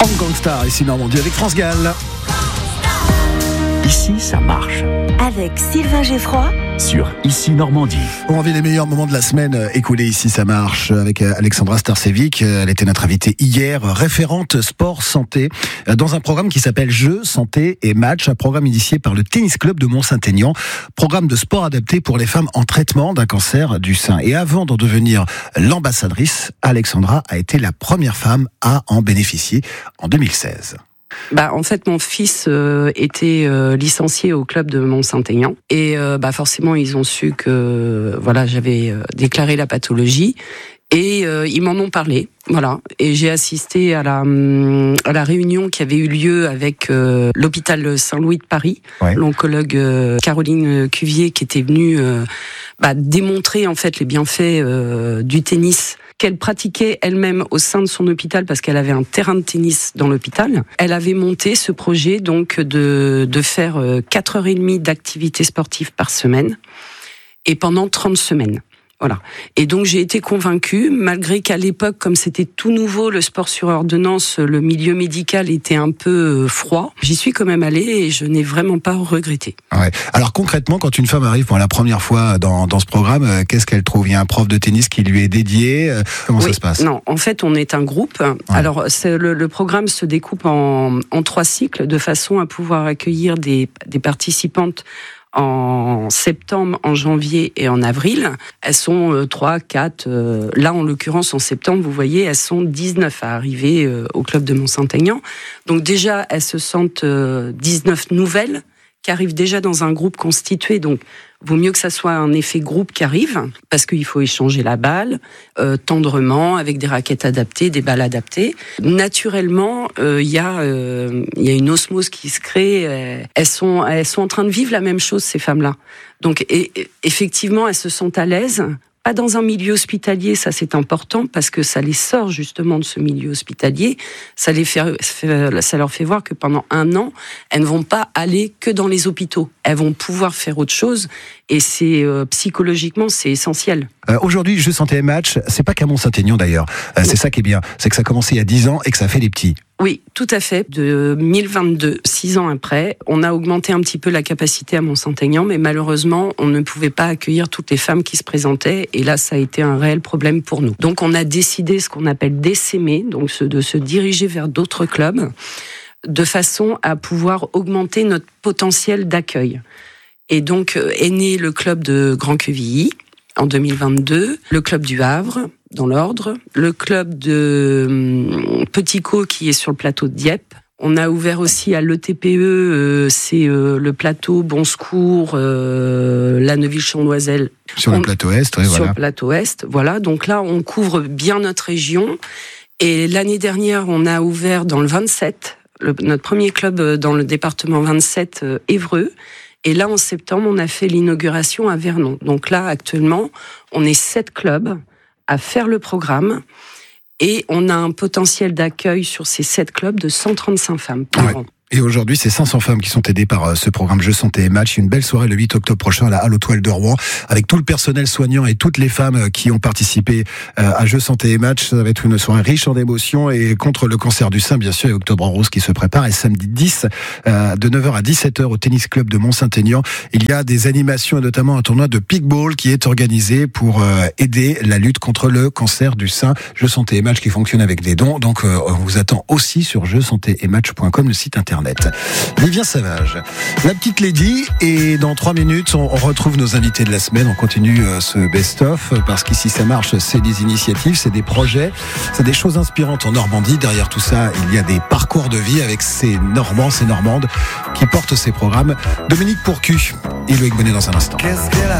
En Gangstar, ici Normandie avec France Gall. Ici, ça marche. Avec Sylvain Geffroy Sur Ici Normandie. On vit les meilleurs moments de la semaine écoulés ici, ça marche, avec Alexandra Starcevic. Elle était notre invitée hier, référente sport santé, dans un programme qui s'appelle Jeux, santé et match, un programme initié par le Tennis Club de Mont-Saint-Aignan, programme de sport adapté pour les femmes en traitement d'un cancer du sein. Et avant d'en devenir l'ambassadrice, Alexandra a été la première femme à en bénéficier en 2016. En fait, mon fils était licencié au club de Mont-Saint-Aignan et forcément, ils ont su que j'avais déclaré la pathologie et ils m'en ont parlé. Voilà, et j'ai assisté à la réunion qui avait eu lieu avec l'hôpital Saint-Louis de Paris, l'oncologue Caroline Cuvier qui était venue démontrer en fait les bienfaits du tennis qu'elle pratiquait elle-même au sein de son hôpital parce qu'elle avait un terrain de tennis dans l'hôpital. Elle avait monté ce projet donc de faire 4h30 d'activité sportive par semaine et pendant 30 semaines. Voilà. Et donc j'ai été convaincue, malgré qu'à l'époque, comme c'était tout nouveau, le sport sur ordonnance, le milieu médical était un peu froid. J'y suis quand même allée et je n'ai vraiment pas regretté. Ouais. Alors concrètement, quand une femme arrive pour la première fois dans ce programme, qu'est-ce qu'elle trouve ? Il y a un prof de tennis qui lui est dédié. Comment ça se passe ? Non, en fait, on est un groupe. Ouais. Alors le programme se découpe en 3 cycles de façon à pouvoir accueillir des participantes en septembre, en janvier et en avril. Elles sont 3, 4, là en l'occurrence en septembre, vous voyez, elles sont 19 à arriver au club de Mont-Saint-Aignan. Donc déjà, elles se sentent 19 nouvelles qui arrivent déjà dans un groupe constitué, donc vaut mieux que ça soit un effet groupe qui arrive, parce qu'il faut échanger la balle, tendrement, avec des raquettes adaptées, des balles adaptées. Naturellement, il y a une osmose qui se crée. Elles sont en train de vivre la même chose, ces femmes-là. Donc, effectivement, elles se sentent à l'aise. Pas dans un milieu hospitalier, ça c'est important, parce que ça les sort justement de ce milieu hospitalier. Ça leur fait voir que pendant 1 an, elles ne vont pas aller que dans les hôpitaux. Elles vont pouvoir faire autre chose, et c'est psychologiquement c'est essentiel. Aujourd'hui, Jeux santé et match, c'est pas qu'à Mont-Saint-Aignan d'ailleurs. C'est ça qui est bien, c'est que ça a commencé il y a 10 ans et que ça fait des petits. Oui, tout à fait. De 2022, 6 ans après, on a augmenté un petit peu la capacité à Mont-Saint-Aignan, mais malheureusement, on ne pouvait pas accueillir toutes les femmes qui se présentaient, et là, ça a été un réel problème pour nous. Donc, on a décidé ce qu'on appelle d'essaimer, donc de se diriger vers d'autres clubs, de façon à pouvoir augmenter notre potentiel d'accueil. Et donc, est né le club de Grand-Quevilly en 2022, le club du Havre, dans l'ordre, le club de Petit-Caux qui est sur le plateau de Dieppe. On a ouvert aussi à l'ETPE, c'est le plateau Bon Secours, la Neuville-Champ-Noiselle. Sur le plateau Est, oui, voilà. Sur le plateau Est, voilà. Donc là, on couvre bien notre région. Et l'année dernière, on a ouvert dans le 27, notre premier club dans le département 27, Évreux. Et là, en septembre, on a fait l'inauguration à Vernon. Donc là, actuellement, on est 7 clubs à faire le programme. Et on a un potentiel d'accueil sur ces 7 clubs de 135 femmes par an. Et aujourd'hui, c'est 500 femmes qui sont aidées par ce programme Jeux santé et match. Une belle soirée le 8 octobre prochain à la Halle aux Toiles de Rouen, avec tout le personnel soignant et toutes les femmes qui ont participé à Jeux santé et match. Ça va être une soirée riche en émotions et contre le cancer du sein, bien sûr, et Octobre en rose qui se prépare. Et samedi 10, de 9h à 17h au Tennis Club de Mont-Saint-Aignan, il y a des animations et notamment un tournoi de pickball qui est organisé pour aider la lutte contre le cancer du sein. Jeux santé et match qui fonctionne avec des dons. Donc, on vous attend aussi sur jeuxsantéetmatch.com, le site internet. Vivien Savage, la petite Lady, et dans 3 minutes on retrouve nos invités de la semaine. On continue ce best-of parce qu'ici ça marche, c'est des initiatives, c'est des projets, c'est des choses inspirantes en Normandie. Derrière tout ça, il y a des parcours de vie avec ces Normands, ces Normandes qui portent ces programmes. Dominique Pourcu et Loïc Bonnet dans un instant.